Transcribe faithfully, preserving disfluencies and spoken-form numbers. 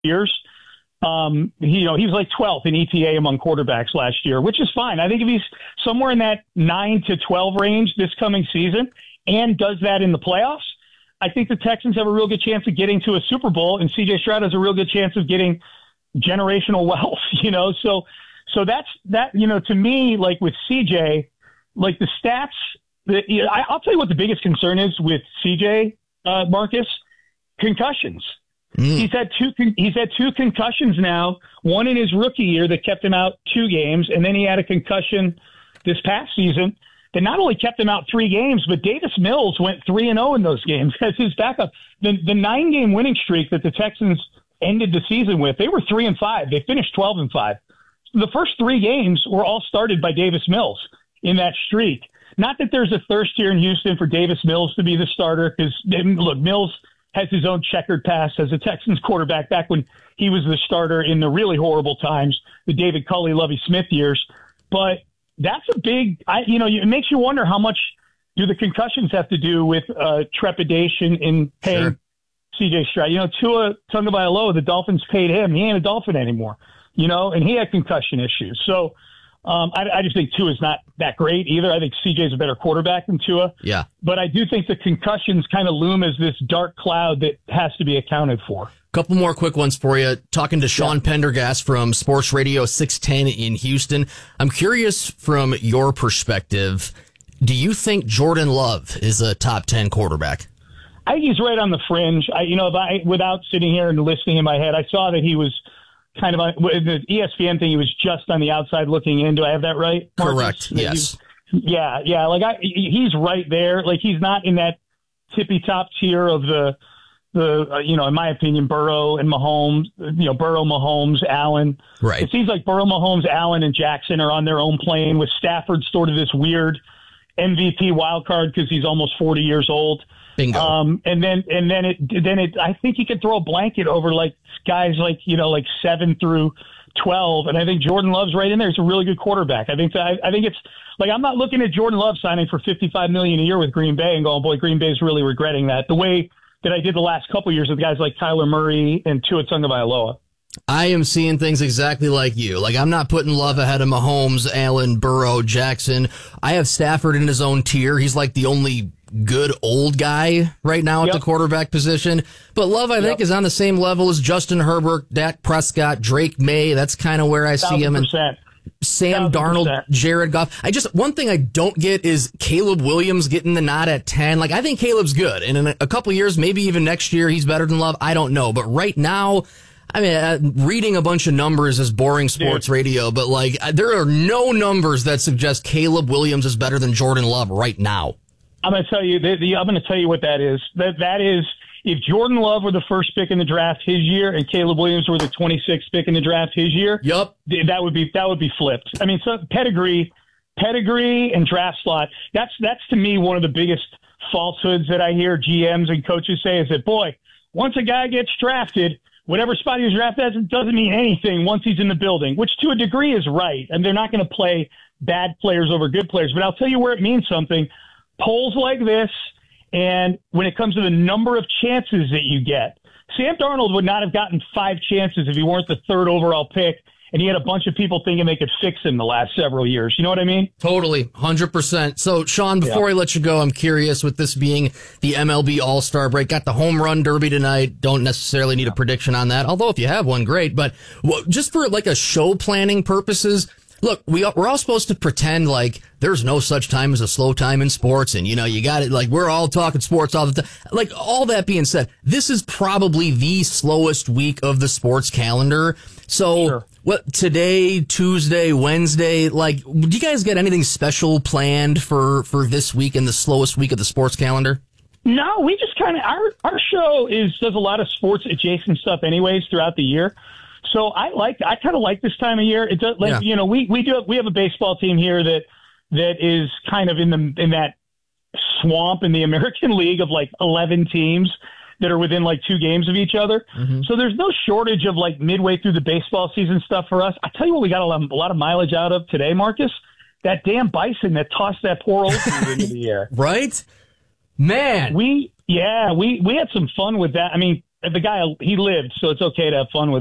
years. Um, he, you know, he was like twelfth in E T A among quarterbacks last year, which is fine. I think if he's somewhere in that nine to twelve range this coming season and does that in the playoffs, I think the Texans have a real good chance of getting to a Super Bowl, and C J Stroud has a real good chance of getting generational wealth, you know? So, so that's that, you know, to me, like with C J, like the stats, the, you know, I, I'll tell you what the biggest concern is with C J, uh, Marcus, concussions. Mm. He's had two, he's had two concussions now, one in his rookie year that kept him out two games. And then he had a concussion this past season that not only kept him out three games, but Davis Mills went three and oh in those games as his backup. The, the nine game winning streak that the Texans ended the season with, they were three and five. They finished twelve and five. The first three games were all started by Davis Mills in that streak. Not that there's a thirst here in Houston for Davis Mills to be the starter, because look, Mills has his own checkered past as a Texans quarterback back when he was the starter in the really horrible times, the David Culley, Lovie Smith years. But that's a big, I, you know, it makes you wonder how much do the concussions have to do with uh, trepidation in paying sure. C J Stroud. You know, Tua Tagovailoa, the Dolphins paid him. He ain't a Dolphin anymore, you know, and he had concussion issues. So um, I, I just think Tua's not that great either. I think C J's a better quarterback than Tua. Yeah. But I do think the concussions kind of loom as this dark cloud that has to be accounted for. Couple more quick ones for you. Talking to Sean yeah. Pendergast from Sports Radio six ten in Houston. I'm curious from your perspective, do you think Jordan Love is a top ten quarterback? I think he's right on the fringe. I, you know, if I, without sitting here and listening in my head, I saw that he was kind of on the E S P N thing. He was just on the outside looking in. Do I have that right, Marcus? Correct. Yes. Yeah. Yeah. Like I, he's right there. Like he's not in that tippy top tier of the, the, uh, you know, in my opinion, Burrow and Mahomes, you know, Burrow, Mahomes, Allen. Right. It seems like Burrow, Mahomes, Allen, and Jackson are on their own plane, with Stafford sort of this weird M V P wild card because he's almost forty years old. Bingo. Um, and then, and then it, then it, I think you could throw a blanket over like guys like, you know, like seven through twelve. And I think Jordan Love's right in there. He's a really good quarterback. I think that, I, I think it's like, I'm not looking at Jordan Love signing for fifty-five million dollars a year with Green Bay and going, boy, Green Bay's really regretting that. The way that I did the last couple of years with guys like Kyler Murray and Tua Tagovailoa. I am seeing things exactly like you. Like, I'm not putting Love ahead of Mahomes, Allen, Burrow, Jackson. I have Stafford in his own tier. He's like the only good old guy right now at yep. the quarterback position. But Love, I yep. think, is on the same level as Justin Herbert, Dak Prescott, Drake May. That's kind of where I see him. And Sam Darnold, Jared Goff. I just, one thing I don't get is Caleb Williams getting the nod at ten. Like, I think Caleb's good. And in a couple years, maybe even next year, he's better than Love. I don't know. But right now, I mean, uh, reading a bunch of numbers is boring sports Dude. radio, but like, there are no numbers that suggest Caleb Williams is better than Jordan Love right now. I'm going to tell you, the, the, I'm going to tell you what that is. That that is, if Jordan Love were the first pick in the draft his year and Caleb Williams were the twenty-sixth pick in the draft his year, yep, that would be that would be flipped. I mean, so pedigree, pedigree, and draft slot. That's that's to me one of the biggest falsehoods that I hear G Ms and coaches say is that, boy, once a guy gets drafted, whatever spot he was drafted as, it doesn't mean anything once he's in the building, which to a degree is right. And they're not going to play bad players over good players. But I'll tell you where it means something. Polls like this, and when it comes to the number of chances that you get, Sam Darnold would not have gotten five chances if he weren't the third overall pick, and he had a bunch of people thinking they could fix him the last several years. You know what I mean? Totally, one hundred percent. So, Sean, before yeah. I let you go, I'm curious, with this being the M L B All-Star break, got the home run derby tonight. Don't necessarily need a prediction on that, although if you have one, great. But well, just for like a show planning purposes, look, we, we're all supposed to pretend like there's no such time as a slow time in sports. And, you know, you got it. Like, we're all talking sports all the time. Like, all that being said, this is probably the slowest week of the sports calendar. So, sure. what, today, Tuesday, Wednesday, like, do you guys get anything special planned for, for this week and the slowest week of the sports calendar? No, we just kind of, our, our show is, does a lot of sports adjacent stuff anyways throughout the year. So I like, I kind of like this time of year. It does, like, yeah. you know, we, we do, we have a baseball team here that, that is kind of in the, in that swamp in the American League of like eleven teams that are within like two games of each other. Mm-hmm. So there's no shortage of like midway through the baseball season stuff for us. I tell you what, we got a lot, a lot of mileage out of today, Marcus, that damn Bison that tossed that poor old dude into the air. Right? Man. We, yeah, we, we had some fun with that. I mean, the guy, he lived, so it's okay to have fun with